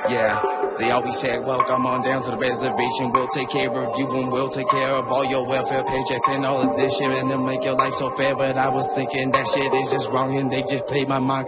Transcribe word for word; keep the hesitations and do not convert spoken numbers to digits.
Yeah, they always said, well, come on down to the reservation. We'll take care of you and we'll take care of all your welfare paychecks and all of this shit and they'll make your life so fair. But I was thinking that shit is just wrong and they just played my mind.